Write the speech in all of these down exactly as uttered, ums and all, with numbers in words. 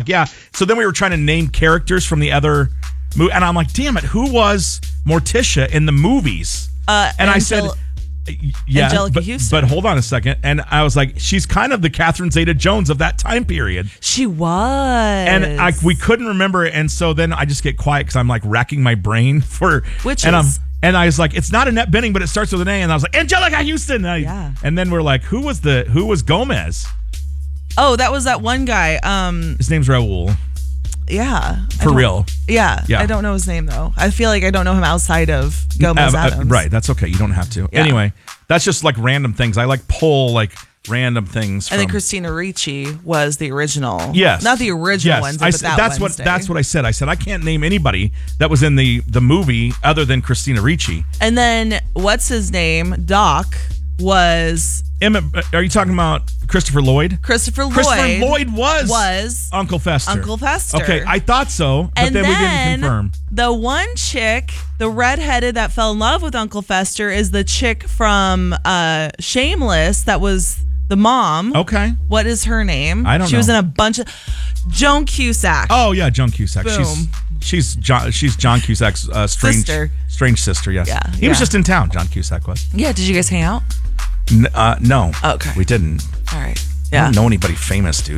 Yeah. So then we were trying to name characters from the other movie, and I'm like, damn it, who was Morticia in the movies? Uh, and Angel- I said, yeah, Angelica but, Houston. but hold on a second. And I was like, she's kind of the Catherine Zeta-Jones of that time period. She was. And I, we couldn't remember it. And so then I just get quiet because I'm like racking my brain for Which and is? I'm and I was like, it's not Annette Bening, but it starts with an A. And I was like, Angelica Houston. And, I, Yeah. and then we're like, who was the who was Gomez? Oh, that was that one guy. Um, His name's Raul. yeah. I For don't- real. Yeah. Yeah. I don't know his name though. I feel like I don't know him outside of Gomez Uh, uh, Adams. right. That's okay. You don't have to. Yeah. Anyway, that's just like random things. I like pull like random things. And then from- Christina Ricci was the original. Yes, Not the original yes. Wednesday, I but s- that that's Wednesday. what that's what I said. I said I can't name anybody that was in the the movie other than Christina Ricci. And then what's his name? Doc was Emmett, are you talking about Christopher Lloyd? Christopher Lloyd. Christopher Lloyd was was Uncle Fester. Uncle Fester. Okay, I thought so, but and then, then we didn't confirm. the one chick, the redheaded that fell in love with Uncle Fester, is the chick from uh, Shameless that was the mom. Okay. What is her name? I don't she know. was in a bunch of Joan Cusack. Oh yeah, Joan Cusack. Boom. She's she's John she's John Cusack's uh, strange Sister. strange sister. Yes. Yeah, He was yeah. just in town. John Cusack was. Yeah, did you guys hang out? N- uh, no. Okay. We didn't. All right. I Yeah. don't know anybody famous, dude.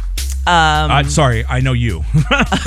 Um, Uh, sorry, I know you. that's,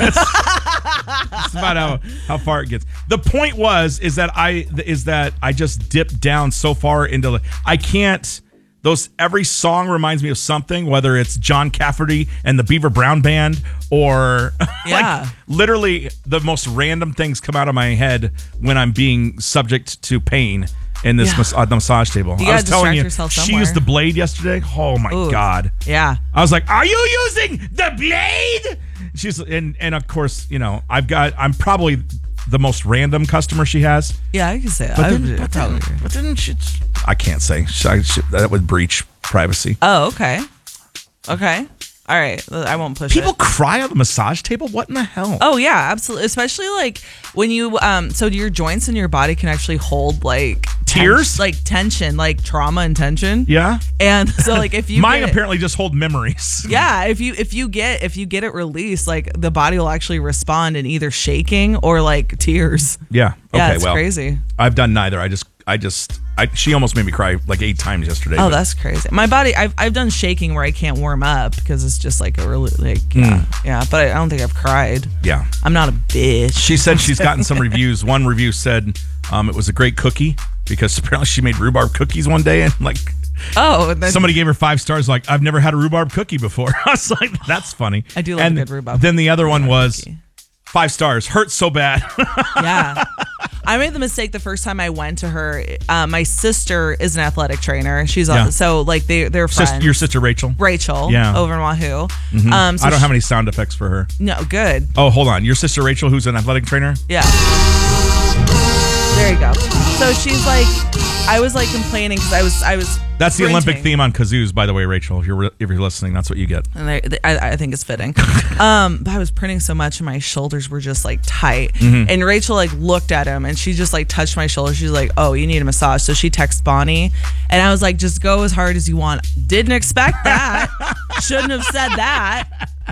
that's about how, how far it gets. The point was is that I is that I just dipped down so far into the, I can't. Those every song reminds me of something, whether it's John Cafferty and the Beaver Brown Band or Yeah. like literally the most random things come out of my head when I'm being subject to pain in this Yeah. mas- uh, the massage table. You I was gotta telling distract you, yourself she somewhere. used the blade yesterday. Oh my Ooh. God. yeah. I was like, "Are you using the blade?" She's and and of course, you know, I've got I'm probably the most random customer she has. Yeah, I can say that. But I then, would- but probably. then, but then she, I can't say She- I- she- that would breach privacy. Oh, okay. Okay. All right. I won't push People it. cry on the massage table. What in the hell? Oh yeah, absolutely. Especially like when you um so your joints in your body can actually hold like Tears? like tension, like trauma and tension. Yeah. And so like if you Mine get it- apparently just hold memories. yeah, if you if you get if you get it released, like the body will actually respond in either shaking or like tears. Yeah. Okay. Yeah, it's well, crazy. I've done neither. I just, I just, I. She almost made me cry like eight times yesterday. Oh, but- that's crazy. My body, I've I've done shaking where I can't warm up because it's just like a really like yeah Hmm. yeah. But I, I don't think I've cried. yeah. I'm not a bitch. She said she's gotten some reviews. One review said um, it was a great cookie because apparently she made rhubarb cookies one day and like Oh, and then somebody gave her five stars. Like I've never had a rhubarb cookie before. I was like, that's funny. I do love and a good rhubarb Then the other one was cookie. five stars. Hurts so bad. Yeah. I made the mistake the first time I went to her. Uh, my sister is an athletic trainer. She's Yeah. on, so like they they're friends. Sis- your sister Rachel. Rachel, Yeah. over in Wahoo. Mhm. Um, so I don't she- have any sound effects for her. No, good. Oh, hold on. Your sister Rachel, who's an athletic trainer. Yeah. There you go. So she's like, I was like complaining because I was I was. That's the Olympic sprinting. theme on kazoos, by the way, Rachel. If you're re- if you're listening, that's what you get. And I, I, I think it's fitting. um, but I was printing so much, and my shoulders were just like tight. Mhm. And Rachel like looked at him, and she just like touched my shoulder. She's like, "Oh, you need a massage." So she texted Bonnie, and I was like, "Just go as hard as you want." Didn't expect that. Shouldn't have said that.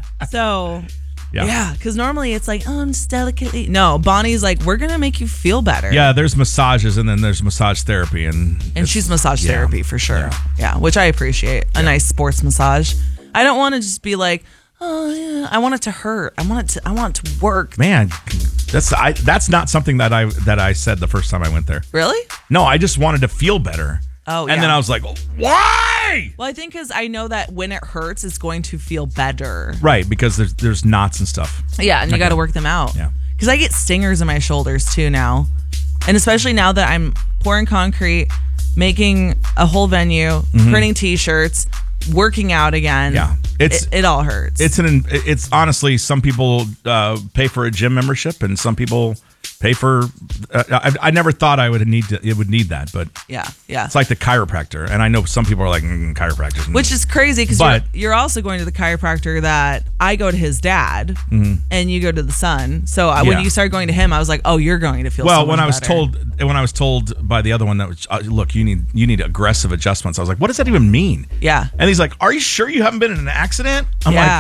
So. Yeah. Yeah, because normally it's like, oh, I'm just delicately. No, Bonnie's like, we're gonna make you feel better. Yeah, there's massages and then there's massage therapy, and And it's- she's massage yeah. therapy for sure. Yeah. Yeah, which I appreciate. A nice sports massage. I don't want to just be like, oh yeah. I want it to hurt. I want it to. I want it to work. Man, that's I. That's not something that I that I said the first time I went there. Really? No, I just wanted to feel better. Oh, and yeah. then I was like, why? Well, I think because I know that when it hurts, it's going to feel better. Right, because there's there's knots and stuff. Yeah, and you Okay. got to work them out. Yeah. Because I get stingers in my shoulders too now, and especially now that I'm pouring concrete, making a whole venue, Mhm. printing T-shirts, working out again. Yeah, it's it, it all hurts. It's an it's honestly some people uh, pay for a gym membership and some people pay for. Uh, I, I never thought I would need to, it would need that, but yeah, yeah. it's like the chiropractor, and I know some people are like mm, chiropractors, mm. Which is crazy because But- you're, you're also going to the chiropractor that I go to his dad, Mhm. and you go to the son. So I, when Yeah. you started going to him, I was like, oh, you're going to feel. well so when much I was better. told when I was told by the other one that was, uh, look, you need you need aggressive adjustments. I was like, what does that even mean? Yeah. And he's like, are you sure you haven't been in an accident? I'm Yeah. like,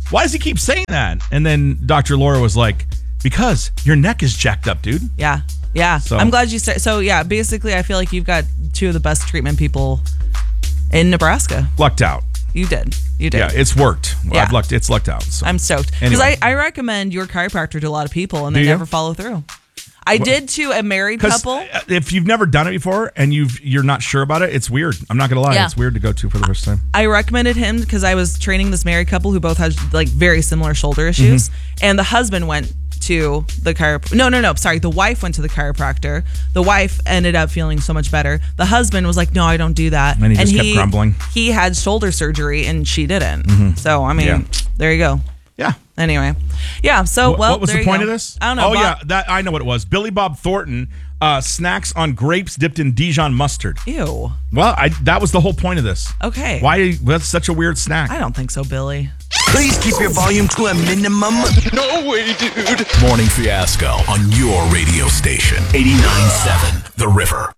why does he keep saying that? And then Doctor Laura was like, because your neck is jacked up, dude. Yeah. Yeah. So- I'm glad you started. So, yeah, basically, I feel like you've got two of the best treatment people in Nebraska. Lucked out. You did. You did. Yeah, it's worked. Yeah. I've lucked. It's lucked out. So. I'm stoked. Because Anyway. I, I recommend your chiropractor to a lot of people, and Do they you? never follow through. I did to a married Because couple. if you've never done it before and you've you're not sure about it, it's weird. I'm not gonna lie, Yeah. it's weird to go to for the first time. I recommended him because I was training this married couple who both had like very similar shoulder issues, Mm-hmm. and the husband went to the chiropractor. No, no, no. Sorry, the wife went to the chiropractor. The wife ended up feeling so much better. The husband was like, "No, I don't do that," And he just kept grumbling. He had shoulder surgery, and she didn't. So I mean, Yeah. there you go. Yeah. Anyway, yeah. So What- well, what was there the you point go. of this? I don't know. Oh Bob- yeah, that I know what it was. Billy Bob Thornton uh, snacks on grapes dipped in Dijon mustard. Ew. Well, I, that was the whole point of this. Okay. Why? That's such a weird snack. I don't think so, Billy. Please keep your volume to a minimum. No way, dude. Morning Fiasco on your radio station. eighty-nine point seven The River.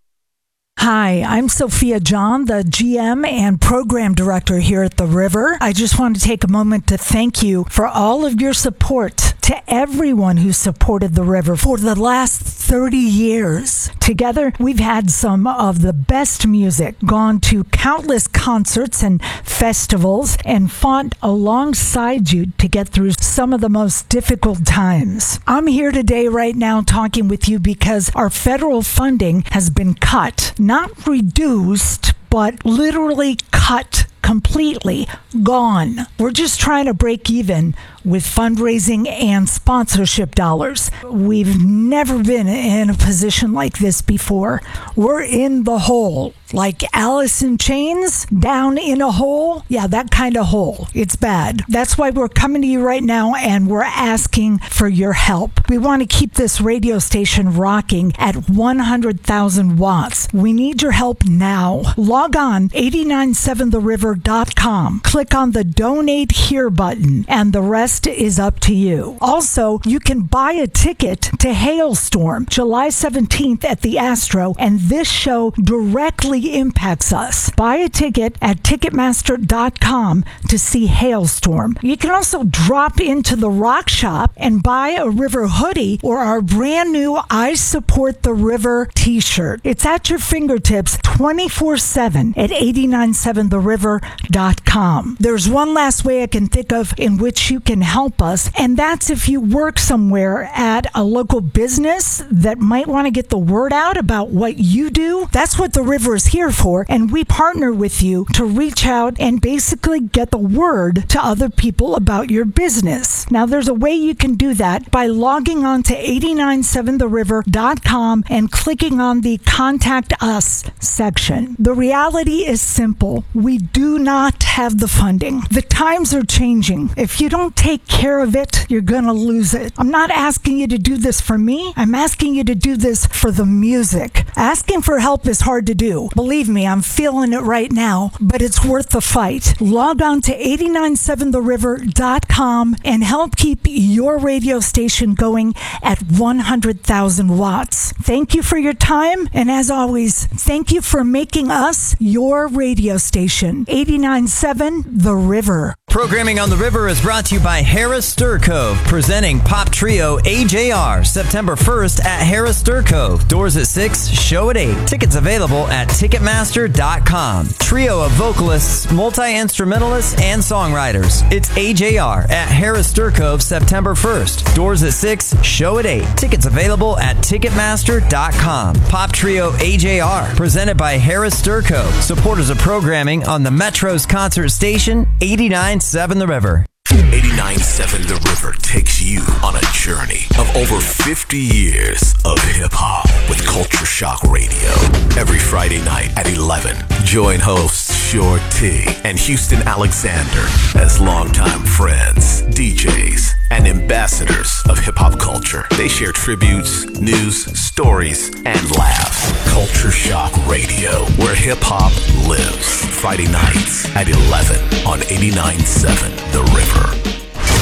Hi, I'm Sophia John, the G M and Program Director here at The River. I just want to take a moment to thank you for all of your support to everyone who supported The River for the last thirty years. Together, we've had some of the best music, gone to countless concerts and festivals, and fought alongside you to get through some of the most difficult times. I'm here today right now talking with you because our federal funding has been cut. Not reduced, but literally cut completely, gone. We're just trying to break even with fundraising and sponsorship dollars. We've never been in a position like this before. We're in the hole. Like Alice in Chains, down in a hole. Yeah, that kind of hole. It's bad. That's why we're coming to you right now and we're asking for your help. We want to keep this radio station rocking at one hundred thousand watts. We need your help now. Log on eight nine seven the river dot com. Click on the Donate Here button and the rest is up to you. Also, you can buy a ticket to Hailstorm July seventeenth at the Astro, and this show directly impacts us. Buy a ticket at ticketmaster dot com to see Hailstorm. You can also drop into the Rock Shop and buy a River hoodie or our brand new I Support the River t-shirt. It's at your fingertips twenty-four seven at eight nine seven the river dot com. There's one last way I can think of in which you can help us, and that's if you work somewhere at a local business that might want to get the word out about what you do. That's what the River is here for, and we partner with you to reach out and basically get the word to other people about your business. Now, there's a way you can do that by logging on to eight nine seven the river dot com and clicking on the Contact Us section. The reality is simple. We do not have the funding. The times are changing. If you don't take care of it, you're going to lose it. I'm not asking you to do this for me. I'm asking you to do this for the music. Asking for help is hard to do. Believe me, I'm feeling it right now, but it's worth the fight. Log on to eight nine seven the river dot com and help keep your radio station going at one hundred thousand watts. Thank you for your time, and as always, thank you for making us your radio station. eight nine seven The River. Programming on the River is brought to you by Harris Sturcove, presenting pop trio A J R September first at Harris Sturcove. Doors at six, show at eight. Tickets available at ticketmaster dot com. Trio of vocalists, multi-instrumentalists, and songwriters. It's A J R at Harris Sturcove September first. Doors at six, show at eight. Tickets available at ticketmaster dot com. Pop trio A J R, presented by Harris Sturcove. Supporters of programming on the Metro's concert station, eighty-nine point seven The River. eighty-nine point seven The River takes you on a journey of over fifty years of hip-hop with Culture Shock Radio. Every Friday night at eleven, join hosts Short T and Houston Alexander as longtime friends, D Js, and ambassadors of hip-hop culture. They share tributes, news, stories, and laughs. Culture Shock Radio, where hip-hop lives. Friday nights at eleven on eighty-nine point seven The River.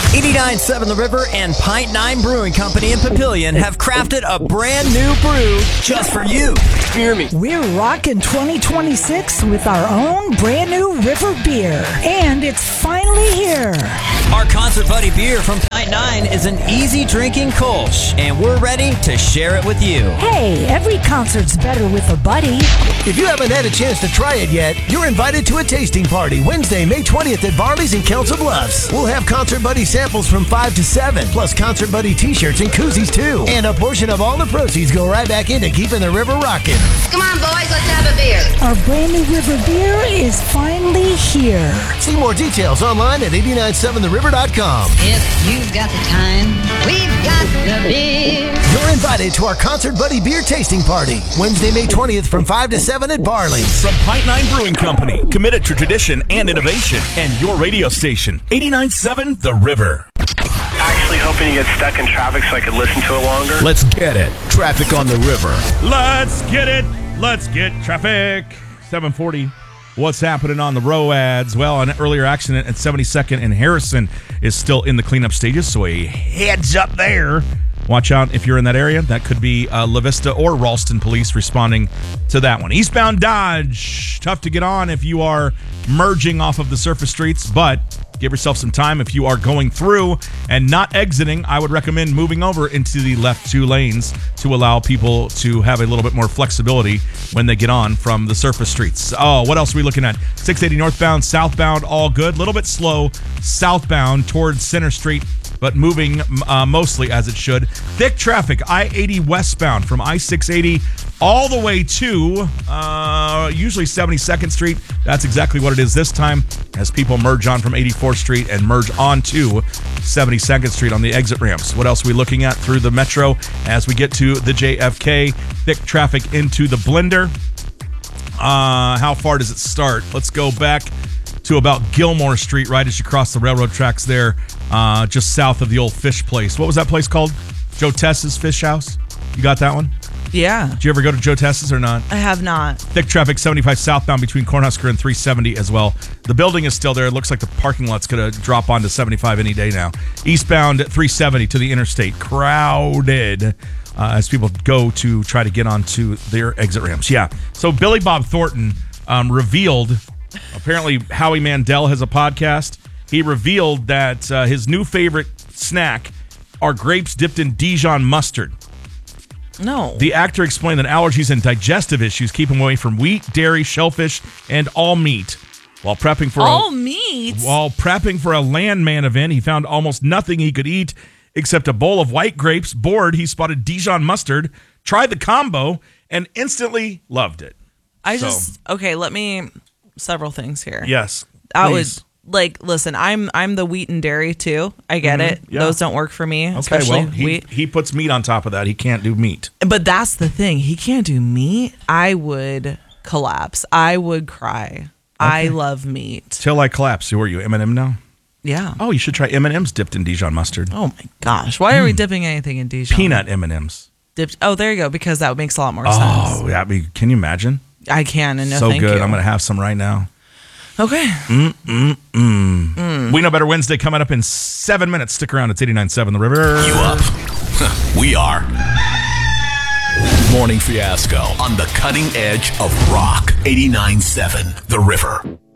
eighty-nine point seven The River and Pint Nine Brewing Company in Papillion have crafted a brand new brew just for you. Hear me. We're rocking twenty twenty-six with our own brand new River beer. And it's finally here. Our Concert Buddy beer from Pint Nine is an easy drinking Kolsch, and we're ready to share it with you. Hey, every concert's better with a buddy. If you haven't had a chance to try it yet, you're invited to a tasting party Wednesday, May twentieth at Barley's in Council Bluffs. We'll have Concert Buddy samples from five to seven, plus Concert Buddy t-shirts and koozies too. And a portion of all the proceeds go right back into keeping the river rocking. Come on, boys, let's have a beer. Our brand new River beer is finally here. See more details online at eighty-nine point seven the river dot com. If you've got the time, we've got the beer. You're invited to our Concert Buddy beer tasting party Wednesday, May twentieth from five to seven at Barley's. From Pint Nine Brewing Company, committed to tradition and innovation, and your radio station, eighty-nine point seven The River. Actually hoping to get stuck in traffic so I could listen to it longer. Let's get it. Traffic on the river. Let's get it. Let's get traffic. seven forty. What's happening on the roads? Well, an earlier accident at seventy-second and Harrison is still in the cleanup stages, so a heads up there. Watch out if you're in that area. That could be uh, La Vista or Ralston police responding to that one. Eastbound Dodge, tough to get on if you are merging off of the surface streets, but give yourself some time. If you are going through and not exiting, I would recommend moving over into the left two lanes to allow people to have a little bit more flexibility when they get on from the surface streets. Oh, what else are we looking at? six eighty northbound, southbound, all good. A little bit slow southbound towards Center Street, but moving uh, mostly as it should. Thick traffic, I eighty westbound from I six eighty all the way to uh, usually seventy-second Street. That's exactly what it is this time as people merge on from eighty-fourth Street and merge onto seventy-second Street on the exit ramps. What else are we looking at through the metro as we get to the J F K? Thick traffic into the blender. Uh, how far does it start? Let's go back to about Gilmore Street, right as you cross the railroad tracks there, uh, just south of the old fish place. What was that place called? Joe Tess's Fish House? You got that one? Yeah. Did you ever go to Joe Tess's or not? I have not. Thick traffic, seventy-five southbound between Cornhusker and three seventy as well. The building is still there. It looks like the parking lot's going to drop onto seventy-five any day now. Eastbound three seventy to the interstate. Crowded uh, as people go to try to get onto their exit ramps. Yeah. So Billy Bob Thornton um, revealed, apparently Howie Mandel has a podcast. He revealed that uh, his new favorite snack are grapes dipped in Dijon mustard. No. The actor explained that allergies and digestive issues keep him away from wheat, dairy, shellfish, and all meat. While prepping for all a, meat. While prepping for a Landman event, he found almost nothing he could eat except a bowl of white grapes. Bored, he spotted Dijon mustard, tried the combo, and instantly loved it. I So- just okay. Let me several things here. Yes, I would please. like listen. I'm I'm the wheat and dairy too. I get it. yeah. Those don't work for me, Okay, especially well, he, wheat. he puts meat on top of that. He can't do meat. But that's the thing. He can't do meat. I would collapse. I would cry. I love meat. Till I collapse. Who are you, M and M now? Yeah. Oh, you should try M and M's dipped in Dijon mustard. Oh my gosh. Why are we dipping anything in Dijon? Peanut M and M's. Dipped. Oh, there you go. Because that makes a lot more Oh, sense. yeah. I mean, can you imagine? I can and no so thank good. you. I'm going to have some right now. Okay. We Know Better Wednesday coming up in seven minutes. Stick around. It's eighty-nine point seven The River. You up? We are. Morning Fiasco on the cutting edge of rock. eighty-nine point seven The River.